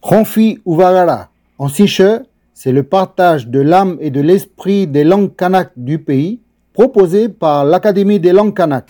Ronfi Uvagara. En siche, c'est le partage de l'âme et de l'esprit des langues kanak du pays, proposé par l'Académie des langues kanak.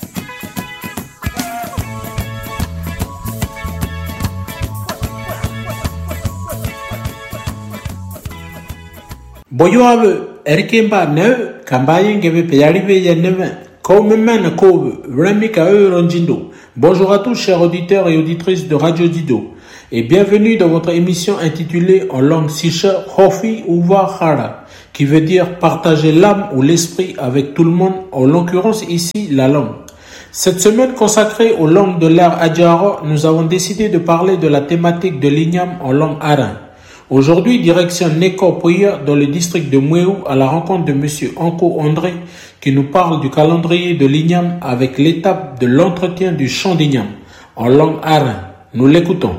Boyoabe erkemba ne kambaye ngebe peyaribe yeneve komemene kobe remika ronjindo. Bonjour à tous chers auditeurs et auditrices de Radio Dido et bienvenue dans votre émission intitulée en langue siche Hofi Uva Hara qui veut dire partager l'âme ou l'esprit avec tout le monde, en l'occurrence ici la langue. Cette semaine consacrée aux langues de l'ère Adjara, nous avons décidé de parler de la thématique de l'igname en langue arin. Aujourd'hui, direction Neko Puya dans le district de Mouéou à la rencontre de monsieur Anko André qui nous parle du calendrier de l'igname avec l'étape de l'entretien du chant d'igname en langue arin. Nous l'écoutons.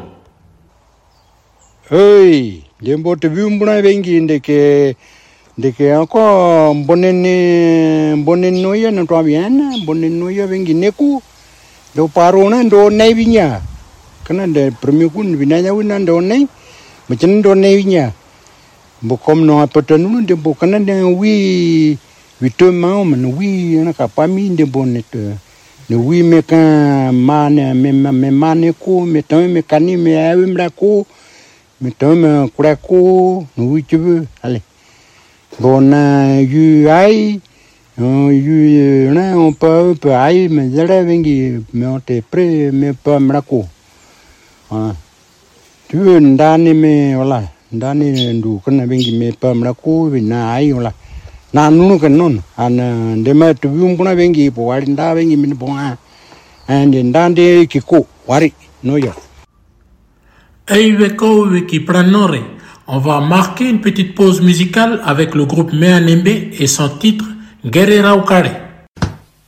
Hey, dembo te biumbuna vengi ndeke encore bonen noya na toabiana bonen noya vengi neku do parona do nevinya kana de premier kun binanya wina do nei macam do nevinya bokom no apatanu de bokana de wi vitema man wi na kapami de bonet ne wi meka mane me mane ko metam mekani me awimra ko metam kura ko no wi tu allez bon yu ai yu na on peut ai mais là vengi mais on te prêt mais pas mrako voilà tu ndani me voilà ndani ndu kana vengi me pas mrako vina ai voilà na nunu kanon ana ndema tu bumbuna vengi po wali nda vengi min bon and ndande kiko wari no ya Eiveko wiki pranore. On va marquer une petite pause musicale avec le groupe Meanembe et son titre Guerrera Ukare.